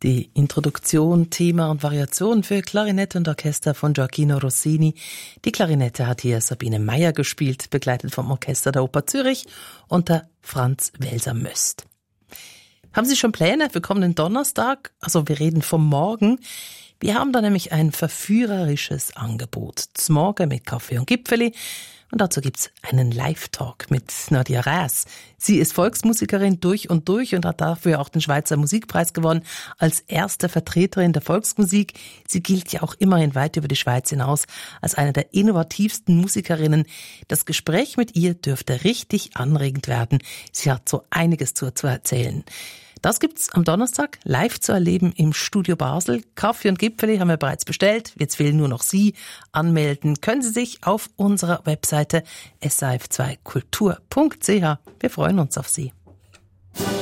Die Introduktion, Thema und Variation für Klarinette und Orchester von Gioachino Rossini. Die Klarinette hat hier Sabine Meyer gespielt, begleitet vom Orchester der Oper Zürich unter Franz Welser-Möst. Haben Sie schon Pläne für kommenden Donnerstag? Also wir reden vom Morgen. Wir haben da nämlich ein verführerisches Angebot. Z'Morgen mit Kaffee und Gipfeli. Und dazu gibt's einen Live-Talk mit Nadia Räs. Sie ist Volksmusikerin durch und hat dafür auch den Schweizer Musikpreis gewonnen als erste Vertreterin der Volksmusik. Sie gilt ja auch immerhin weit über die Schweiz hinaus als eine der innovativsten Musikerinnen. Das Gespräch mit ihr dürfte richtig anregend werden. Sie hat so einiges zu erzählen. Das gibt's am Donnerstag live zu erleben im Studio Basel. Kaffee und Gipfeli haben wir bereits bestellt. Jetzt fehlen nur noch Sie. Anmelden können Sie sich auf unserer Webseite saf2kultur.ch. Wir freuen uns auf Sie.